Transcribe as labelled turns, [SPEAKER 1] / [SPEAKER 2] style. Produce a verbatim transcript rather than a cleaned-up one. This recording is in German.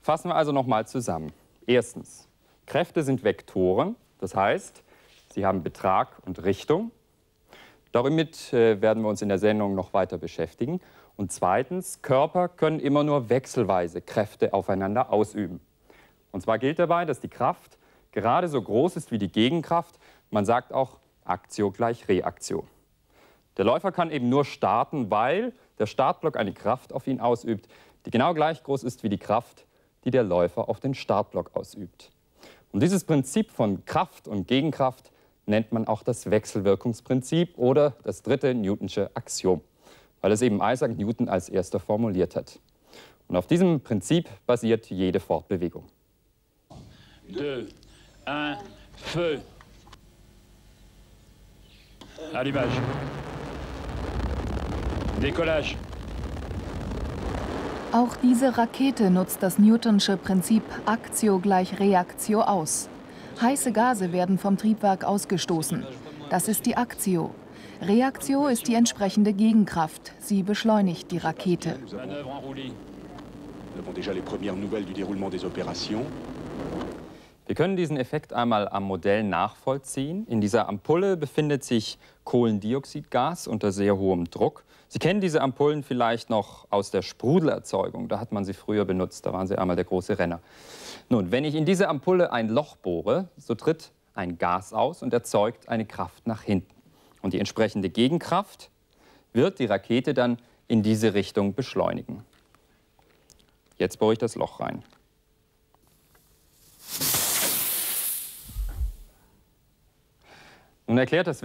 [SPEAKER 1] Fassen wir also noch mal zusammen. Erstens, Kräfte sind Vektoren, das heißt, sie haben Betrag und Richtung. Damit äh, werden wir uns in der Sendung noch weiter beschäftigen. Und zweitens, Körper können immer nur wechselweise Kräfte aufeinander ausüben. Und zwar gilt dabei, dass die Kraft gerade so groß ist wie die Gegenkraft. Man sagt auch Aktio gleich Reaktio. Der Läufer kann eben nur starten, weil der Startblock eine Kraft auf ihn ausübt, die genau gleich groß ist wie die Kraft, die der Läufer auf den Startblock ausübt. Und dieses Prinzip von Kraft und Gegenkraft nennt man auch das Wechselwirkungsprinzip oder das dritte Newtonsche Axiom, weil es eben Isaac Newton als erster formuliert hat. Und auf diesem Prinzip basiert jede Fortbewegung.
[SPEAKER 2] deux, un, feu. Allumage. Décollage.
[SPEAKER 3] Auch diese Rakete nutzt das Newtonsche Prinzip Aktio gleich Reaktio aus. Heiße Gase werden vom Triebwerk ausgestoßen. Das ist die Aktio. Reaktio ist die entsprechende Gegenkraft. Sie beschleunigt die Rakete.
[SPEAKER 1] Wir können diesen Effekt einmal am Modell nachvollziehen. In dieser Ampulle befindet sich Kohlendioxidgas unter sehr hohem Druck. Sie kennen diese Ampullen vielleicht noch aus der Sprudelerzeugung. Da hat man sie früher benutzt. Da waren sie einmal der große Renner. Nun, wenn ich in diese Ampulle ein Loch bohre, so tritt ein Gas aus und erzeugt eine Kraft nach hinten. Und die entsprechende Gegenkraft wird die Rakete dann in diese Richtung beschleunigen. Jetzt bohre ich das Loch rein. Nun erklärt das